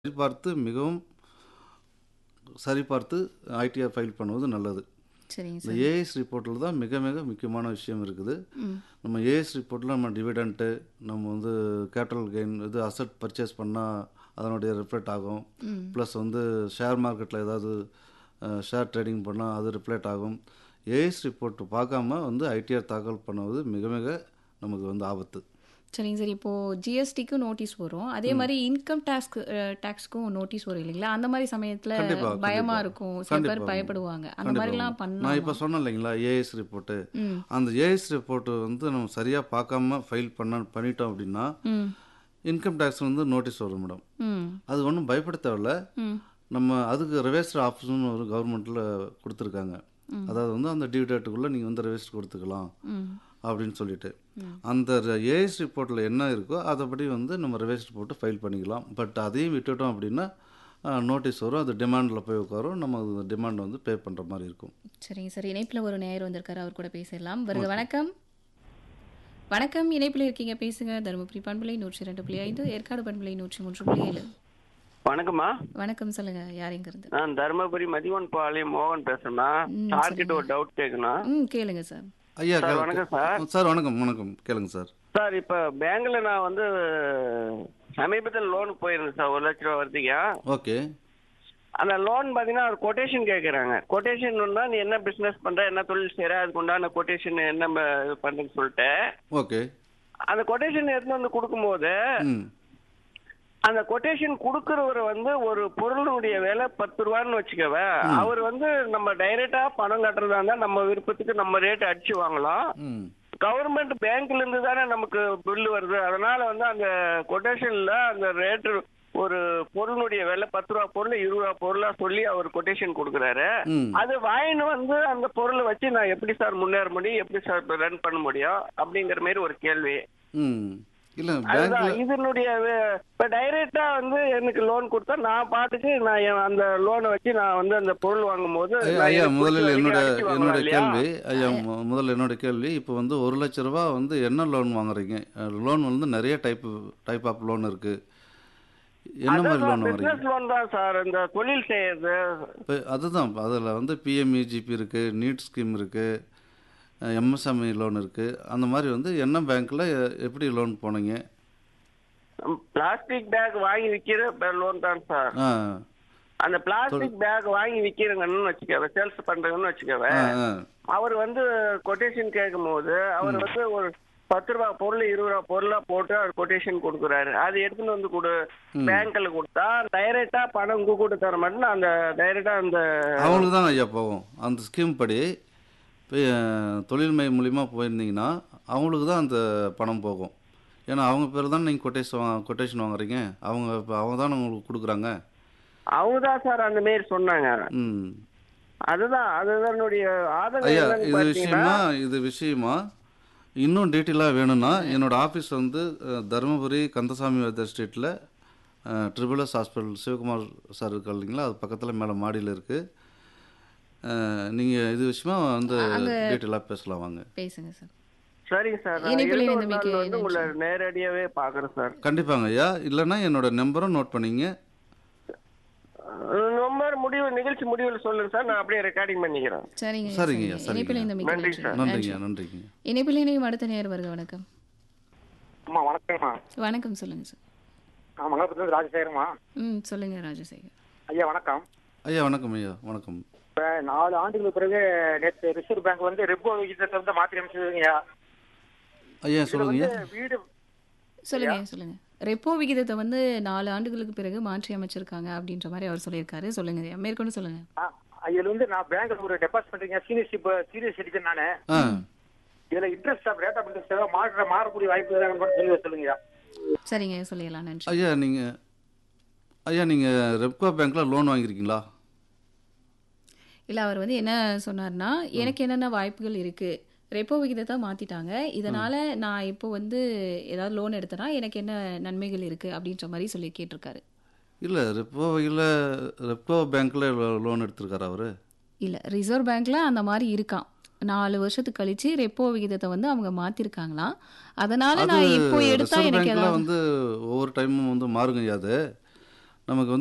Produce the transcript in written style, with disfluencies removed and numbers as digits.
சரிபார்த்து மிகவும் சரிபார்த்து ஐடிஆர் ஃபைல் பண்ணுவது நல்லது. சரிங்க இந்த சார். ஏஎஸ் ரிப்போர்ட்டில் தான் மிக மிக முக்கியமான விஷயம் இருக்குது. ம். நம்ம ஏஎஸ் ரிப்போர்ட்டில் நம்ம டிவிடெண்ட்டு, நம்ம கேபிட்டல் கெயின் இது அசெட் பர்ச்சேஸ் பண்ணால் அதனுடைய ரிஃப்ளெக்ட் ஆகும். ம். ப்ளஸ் ஷேர் மார்க்கெட்டில் ஏதாவது ஷேர் ட்ரேடிங் பண்ணால் அது ரிஃப்ளெக்ட் ஆகும். ஏஎஸ் ரிப்போர்ட் பார்க்காம ஐடிஆர் தாக்கல் பண்ணுவது மிக மிக நமக்கு ஆபத்து. சரிங்க சார். இப்போது ஜிஎஸ்டிக்கும் நோட்டீஸ் வரும், அதே மாதிரி இன்கம் டேக்ஸ்க்கும் நோட்டீஸ் வரும் இல்லைங்களா? அந்த மாதிரி சமயத்தில் கண்டிப்பாக பயமாக கண்டிப்பாக இருக்கும், சில பேர் கண்டிப்பாக பயப்படுவாங்க. அந்த கண்டிப்பாக மாதிரிலாம் நான் பண்ணலாம். இப்போ சொன்னேன் இல்லைங்களா ஏஎஸ் ரிப்போர்ட்டு. ம். அந்த ஏஎஸ் ரிப்போர்ட்டு நம்ம சரியாக பார்க்காம ஃபைல் பண்ணிட்டோம் அப்படின்னா ம். இன்கம் டேக்ஸ் நோட்டீஸ் வரும் மேடம். ம். அது ஒன்றும் பயப்பட தேவையில்ல. ம். நம்ம அதுக்கு ரெஜிஸ்டர் ஆப்ஷன் ஒரு கவர்மெண்ட்டில் கொடுத்துருக்காங்க. அதாவது அந்த டியூ டேட்டுக்குள்ளே நீங்கள் ரெஜிஸ்டர் கொடுத்துக்கலாம் ம். அப்படின்னு சொல்லிட்டு அந்த ஏஎஸ் ரிப்போர்ட்டில் என்ன இருக்கோ அதைப்படி நம்ம ரெஜிஸ்டர் போட்டு ஃபைல் பண்ணிக்கலாம். பட் அதையும் விட்டுட்டோம் அப்படின்னா நோட்டீஸ் வரும், அது டிமாண்டில் போய் உட்காரும், நம்ம டிமாண்ட் பே பண்ணுற மாதிரி இருக்கும். சரிங்க சார். இணைப்பில் ஒரு நேயர் வந்திருக்காரு, அவர் கூட பேசிடலாம். வருக வணக்கம். வணக்கம், இணைப்பில் இருக்கீங்க, பேசுங்க. தருமபுரி பண்பலை 102.5, ஏற்காடு பண்பலை 103.7. வணக்கம்மா. வணக்கம், சொல்லுங்க. யார் எங்க இருந்து? நான் தருமபுரி மதிவன் பாளையம் மோகன் பேசுறேன்னா சார்கிட்ட ஒரு டவுட் கேட்கணும். கேளுங்க சார். ஐயா சார் வணக்கம் சார். சார் வணக்கம் வணக்கம் கேளுங்க சார். சார் இப்போ பேங்க்ல நான் சமீபத்தில் லோனுக்கு போயிருந்தேன் சார், 1 லட்ச ரூபா வருதுங்க. ஓகே. அந்த லோன் பார்த்தீங்கன்னா ஒரு கொட்டேஷன் கேட்குறாங்க. கொட்டேஷன் நீ என்ன பிஸ்னஸ் பண்ற, என்ன தொழில் செய்யற, அதுக்கு உண்டான கொட்டேஷன் என்ன இது பண்றேன்னு சொல்லிட்டு ஓகே. அந்த கொட்டேஷன் எடுத்துன்னு கொடுக்கும்போது ம் அந்த கொட்டேஷன் கொடுக்கறவர் ஒரு பொருளுடைய விலை 10 ரூபான்னு வச்சுக்கவே, அவர் நம்ம டைரக்டா பணம் கட்டுறதா இருந்தா நம்ம விருப்பத்துக்கு நம்ம ரேட் அடிச்சு வாங்கலாம். ம் கவர்மெண்ட் பேங்க்ல இருந்து தானே நமக்கு பில்லு வருது. அதனால அந்த கொட்டேஷன்ல அந்த ரேட்டு ஒரு பொருளுடைய விலை 10 ரூபா பொருள் 20 ரூபா பொருளா சொல்லி அவர் கொட்டேஷன் கொடுக்குறாரு. ம் அது வாங்கின்னு அந்த பொருளை வச்சு நான் எப்படி சார் முன்னேற முடியும், எப்படி சார் ரன் பண்ண முடியும் அப்படிங்கிற மாதிரி ஒரு கேள்வி. ம் இல்லை அதுதான் பேங்க்கில் இதனுடைய இப்ப டைரக்டா எனக்கு லோன் கொடுத்தா நான் பாட்டுக்கு நான் அந்த லோனை வச்சு நான் அந்த பொருள் வாங்கும் போது ஐயா முதலில் என்னோட கேள்வி ஐயா முதல்ல என்னோட கேள்வி இப்போ 1 லட்ச ரூபா என்ன லோன் வாங்குறீங்க? லோன் நிறைய டைப் ஆஃப் லோன் இருக்கு. என்ன மாதிரி லோன் வாங்குறீங்க? பிசினஸ் லோன் தான் சார், இந்த தொழில் செய்யறது. இப்போ அதுதான் அதில் பிஎம்இஜிபி இருக்கு, நீட் ஸ்கீம் இருக்கு, எம்எஸ்எம்இ லோன் இருக்கு. அந்த மாதிரி என்ன பேங்க்ல எப்படி லோன் போனீங்க? பிளாஸ்டிக் பேக் வாங்கி விற்கிற லோன் தான் சார். ஆ அந்த பிளாஸ்டிக் பேக் வாங்கி விற்கிறங்கன்னு வச்சுக்கவே, சேல்ஸ் பண்றங்கன்னு வச்சுக்கவே, ஆ ஆ அவர் கொட்டேஷன் கேட்கும் போது அவர் ஒரு 10 ரூபா பொருள் 20 ரூபா பொருளா போட்டு அவர் கொட்டேஷன் கொடுக்குறாரு. அது எடுத்துன்னு கொடு பேங்க்ல கொடுத்தா டைரக்டா பணம் உங்க கூட தர மாட்டேன்னு அந்த டைரக்டா அந்த அவங்களுக்கு தான் ஐயா போகும். அந்த ஸ்கீம் படி தொழில்மை மூலிமா போயிருந்தீங்கன்னா அவங்களுக்கு தான் அந்த பணம் போகும். ஏன்னா அவங்க பேர் தான் நீங்கள் கொட்டேஷன் வாங்குறீங்க. அவங்க தான் உங்களுக்கு கொடுக்குறாங்க. அவங்க தான் சார் அந்த மாரி சொன்னாங்க. ம் அதுதான் என்னுடைய ஆதரவு. ஐயா என்னன்னு இது விஷயமா இன்னும் டீட்டெயிலாக வேணும்னா என்னோட ஆஃபீஸ் தருமபுரி கந்தசாமி வெதர் ஸ்ட்ரீட்டில் ட்ரிபிள்எஸ் ஹாஸ்பிட்டல் சிவகுமார் சார் இருக்கா இல்லைங்களா, அது பக்கத்தில் மேலே மாடியில் இருக்குது. நீங்கள் இது விஷயமா டீட்டெயிலாக பேசலாம், வாங்க பேசுங்க சார். சரிங்க சார், நான் இணைப்பில் இருந்த ஒரு இருந்தமைக்கு நாள் உங்களை நேரடியாவே பாக்குறேன் சார். கண்டிப்பாங்க ஐயா. இல்லைன்னா என்னோட நம்பரும் நோட் பண்ணிங்க. நம்பர் நிகழ்ச்சி முடிவில் சொல்லுங்க சார், நான் அப்படியே ரெக்கார்டிங் பண்ணிக்கிறேன். சரிங்க சரிங்க, சரிங்க. சரிங்க. இணைப்பில் இருந்தமைக்கு நன்றி நன்றி. சார். நன்றிங்க நன்றிங்க. இணைப்பில் இணையும் அடுத்த நேயர், வருக வணக்கம். அம்மா வணக்கம்மா. வணக்கம், சொல்லுங்க சார். நான் மங்களபுரத்துலேருந்து ராஜசேகரம்மா. சொல்லுங்க ராஜசேகர். ஐயா வணக்கம். ஐயா வணக்கம் ஐயா வணக்கம். இப்போ 4 ஆண்டுகளுக்கு பிறகு நேற்று ரிசர்வ் பேங்க் ரெப்போ விகிதத்தை மாற்றி அமைச்சதுங்கய்யா. ஐயா சொல்லுங்க. வீடு சொல்லுங்க. ரெப்போ விகிதத்தை 4 ஆண்டுகளுக்கு பிறகு மாற்றி அமைச்சிருக்காங்க அப்படின்ற மாதிரி அவர் சொல்லியிருக்காரு. சொல்லுங்க ஐயா, மேற்கொண்டு சொல்லுங்க. இதுல நான் பேங்க்ல ஒரு டெபாசிட் பண்றீங்க, சீனியர் சிட்டிசன் நானு. இதுல interest of rate of interest மாறக்கூடிய வாய்ப்பு சொல்லுங்க. சரிங்க, சொல்லிடலாம். நன்றி. ஐயா நீங்கள் ரெப்கோ பேங்க்ல லோன் வாங்கியிருக்கீங்களா? இல்லை, அவர் என்ன சொன்னார்னா, எனக்கு என்னென்ன வாய்ப்புகள் இருக்குது, ரெப்போ விகிதத்தை மாற்றிட்டாங்க, இதனால் நான் இப்போ ஏதாவது லோன் எடுத்தேன்னா எனக்கு என்ன நன்மைகள் இருக்குது அப்படின்ற மாதிரி சொல்லி கேட்டிருக்காரு. இல்லை ரெப்கோ பேங்க்ல லோன் எடுத்திருக்காரு அவரு? இல்லை, ரிசர்வ் பேங்க்கில் அந்த மாதிரி இருக்கான். 4 வருஷத்துக்கு கழிச்சு ரெப்போ விகிதத்தை அவங்க மாற்றிருக்காங்களாம். அதனால் நான் இப்போ எடுத்தால் எனக்கு ஏதாவது ஒவ்வொரு டைமும் மாறுங்க. அது நமக்கு வந்து